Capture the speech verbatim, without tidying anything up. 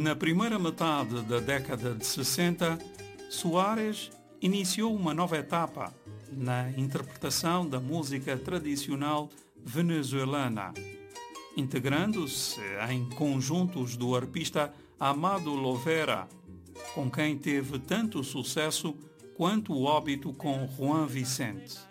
Na primeira metade da década de sessenta, Soares iniciou uma nova etapa na interpretação da música tradicional venezuelana, integrando-se em conjuntos do arpista Amado Lovera, com quem teve tanto sucesso quanto o óbito com Juan Vicente.